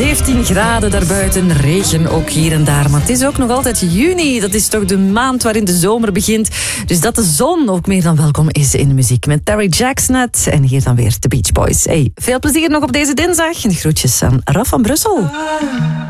17 graden daarbuiten, regen ook hier en daar. Maar het is ook nog altijd juni. Dat is toch de maand waarin de zomer begint. Dus dat de zon ook meer dan welkom is in de muziek. Met Terry Jackson net. En hier dan weer de Beach Boys. Hey, veel plezier nog op deze dinsdag. En de groetjes aan Raf van Brussel.